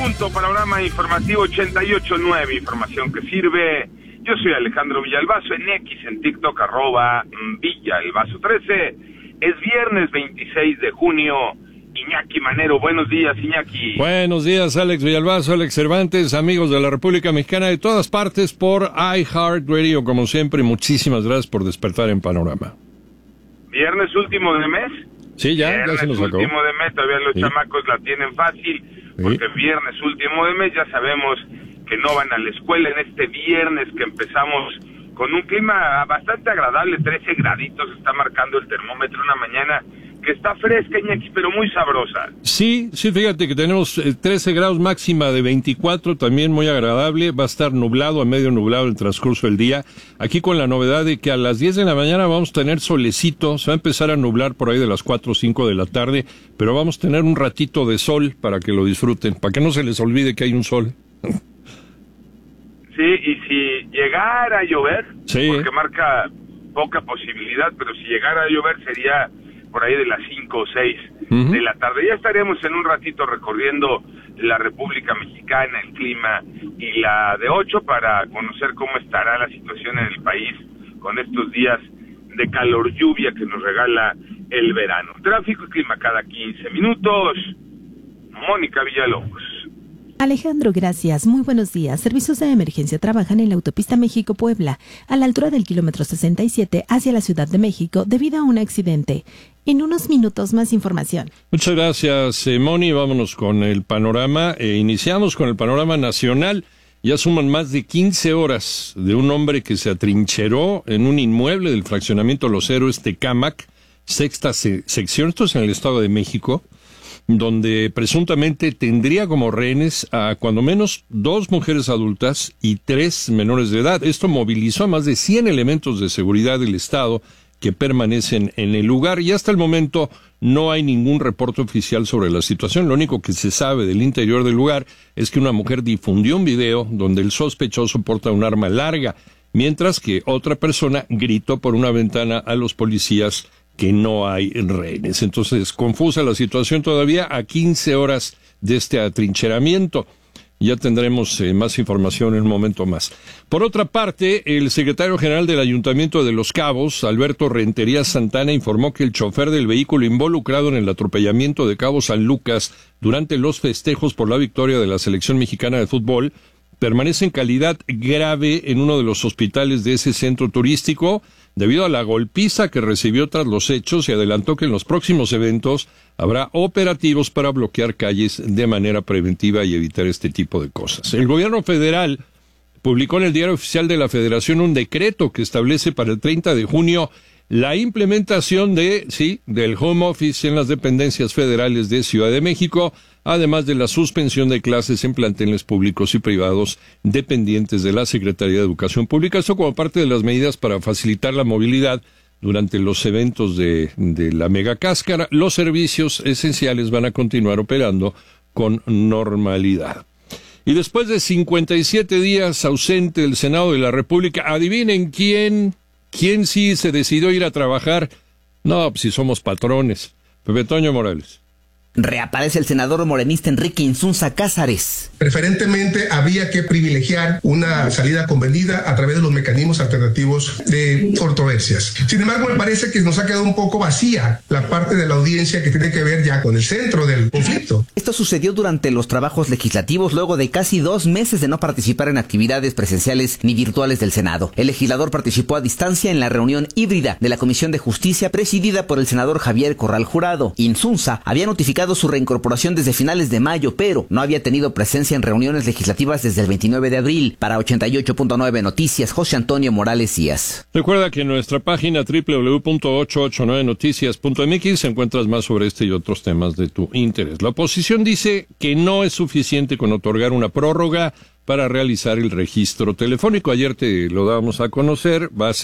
punto, panorama informativo 88.9, información que sirve. Yo soy Alejandro Villalbazo, en X, en TikTok, @Villalbazo13. Es viernes 26 de junio. Iñaki Manero, buenos días, Iñaki. Buenos días, Alex Villalbazo, Alex Cervantes, amigos de la República Mexicana de todas partes por iHeartRadio, como siempre. Muchísimas gracias por despertar en Panorama. ¿Viernes último de mes? Sí, ya se nos acabó. Viernes último de mes, todavía los chamacos la tienen fácil, porque viernes último de mes ya sabemos que no van a la escuela en este viernes que empezamos con un clima bastante agradable, 13 graditos está marcando el termómetro, una mañana que está fresca, Iñaki, pero muy sabrosa. Sí, fíjate que tenemos 13 grados, máxima de 24, también muy agradable. Va a estar nublado, a medio nublado el transcurso del día. Aquí con la novedad de que a las 10 de la mañana vamos a tener solecito. Se va a empezar a nublar por ahí de las 4 o 5 de la tarde, pero vamos a tener un ratito de sol para que lo disfruten, para que no se les olvide que hay un sol. Sí, y si llegara a llover, porque marca poca posibilidad, pero si llegara a llover sería por ahí de las 5 o 6 de la tarde. Ya estaremos en un ratito recorriendo la República Mexicana, el clima y la de 8 para conocer cómo estará la situación en el país con estos días de calor lluvia que nos regala el verano. Tráfico y clima cada 15 minutos. Mónica Villalobos. Alejandro, gracias. Muy buenos días. Servicios de emergencia trabajan en la autopista México-Puebla, a la altura del kilómetro 67 hacia la Ciudad de México, debido a un accidente. En unos minutos más información. Muchas gracias, Moni. Vámonos con el panorama. Iniciamos con el panorama nacional. Ya suman más de 15 horas de un hombre que se atrincheró en un inmueble del fraccionamiento Los Héroes Tecámac, sexta sección, esto es en el Estado de México, donde presuntamente tendría como rehenes a cuando menos 2 mujeres adultas y 3 menores de edad. Esto movilizó a más de 100 elementos de seguridad del Estado que permanecen en el lugar y hasta el momento no hay ningún reporte oficial sobre la situación. Lo único que se sabe del interior del lugar es que una mujer difundió un video donde el sospechoso porta un arma larga, mientras que otra persona gritó por una ventana a los policías que no hay rehenes. Entonces, confusa la situación todavía a 15 horas de este atrincheramiento. Ya tendremos más información en un momento más. Por otra parte, el secretario general del Ayuntamiento de Los Cabos, Alberto Rentería Santana, informó que el chofer del vehículo involucrado en el atropellamiento de Cabo San Lucas durante los festejos por la victoria de la selección mexicana de fútbol permanece en calidad grave en uno de los hospitales de ese centro turístico debido a la golpiza que recibió tras los hechos y adelantó que en los próximos eventos habrá operativos para bloquear calles de manera preventiva y evitar este tipo de cosas. El gobierno federal publicó en el Diario Oficial de la Federación un decreto que establece para el 30 de junio la implementación del home office en las dependencias federales de Ciudad de México, además de la suspensión de clases en planteles públicos y privados dependientes de la Secretaría de Educación Pública. Esto como parte de las medidas para facilitar la movilidad durante los eventos de la mega cáscara. Los servicios esenciales van a continuar operando con normalidad. Y después de 57 días ausente del Senado de la República, adivinen quién sí se decidió ir a trabajar. No, pues si somos patrones. Pepe Toño Morales. Reaparece el senador morenista Enrique Insunza Cázares. Preferentemente había que privilegiar una salida convenida a través de los mecanismos alternativos de controversias. Sin embargo, me parece que nos ha quedado un poco vacía la parte de la audiencia que tiene que ver ya con el centro del conflicto. Esto sucedió durante los trabajos legislativos luego de casi 2 meses de no participar en actividades presenciales ni virtuales del Senado. El legislador participó a distancia en la reunión híbrida de la Comisión de Justicia presidida por el senador Javier Corral Jurado. Insunza había notificado su reincorporación desde finales de mayo, pero no había tenido presencia en reuniones legislativas desde el 29 de abril. Para 88.9 Noticias, José Antonio Morales Díaz. Recuerda que en nuestra página www.889noticias.mx encuentras más sobre este y otros temas de tu interés. La oposición dice que no es suficiente con otorgar una prórroga para realizar el registro telefónico. Ayer te lo dábamos a conocer.